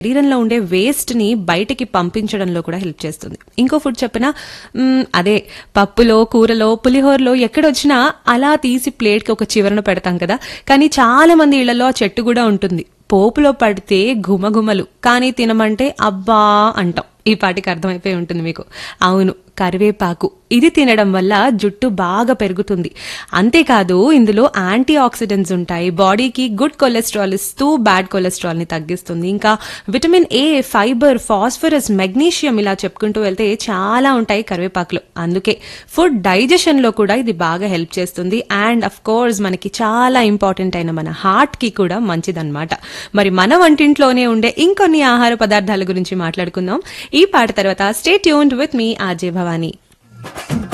శరీరంలో ఉండే వేస్ట్ ని బయటికి పంపించడంలో కూడా హెల్ప్ చేస్తుంది. ఇంకో ఫుడ్ చెప్పినా అదే పప్పులో, కూరలో, పులిహోరలో ఎక్కడొచ్చినా అలా తీసి ప్లేట్ కి ఒక చివరన పెడతాం కదా. కానీ చాలా మంది ఇళ్లలో ఆ చెట్టు కూడా ఉంటుంది. పోపులో పడితే ఘుమఘుమలు, కానీ తినమంటే అబ్బా అంటాం. ఈ పాటికి అర్థమైపోయి ఉంటుంది మీకు. అవును, కరివేపాకు. ఇది తినడం వల్ల జుట్టు బాగా పెరుగుతుంది. అంతేకాదు ఇందులో యాంటీ ఆక్సిడెంట్స్ ఉంటాయి. బాడీకి గుడ్ కొలెస్ట్రాల్ ఇస్తూ బ్యాడ్ కొలెస్ట్రాల్ ని తగ్గిస్తుంది. ఇంకా vitamin A, fibre, phosphorus, magnesium ఇలా చెప్పుకుంటూ వెళ్తే చాలా ఉంటాయి కరివేపాకులో. అందుకే ఫుడ్ డైజెషన్ లో కూడా ఇది బాగా హెల్ప్ చేస్తుంది. అండ్ అఫ్ కోర్స్ మనకి చాలా ఇంపార్టెంట్ అయిన మన హార్ట్ కి కూడా మంచిదన్నమాట. మరి మన వంటింట్లోనే ఉండే ఇంకొన్ని ఆహార పదార్థాల గురించి మాట్లాడుకుందాం ఈ పాట తర్వాత. Stay tuned with me RJ Bhavani.